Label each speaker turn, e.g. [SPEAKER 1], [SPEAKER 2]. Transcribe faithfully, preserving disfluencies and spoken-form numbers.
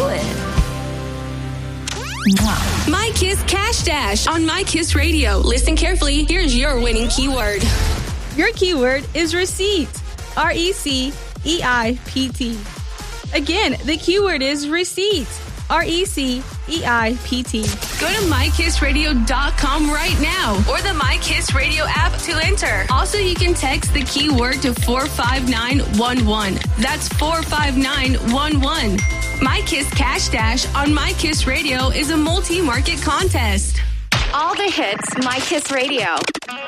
[SPEAKER 1] it. Mwah.
[SPEAKER 2] My Kiss Cash Dash on My Kiss Radio. Listen carefully. Here's your winning keyword.
[SPEAKER 3] Your keyword is receipt. R E C E I P T. Again, the keyword is receipt. R E C E I P T.
[SPEAKER 2] Go to my kiss radio dot com right now or the My Kiss Radio app to enter. Also, you can text the keyword to four five nine one one. That's four five nine one one. My Kiss Cash Dash on My Kiss Radio is a multi-market contest.
[SPEAKER 1] All the hits, My Kiss Radio.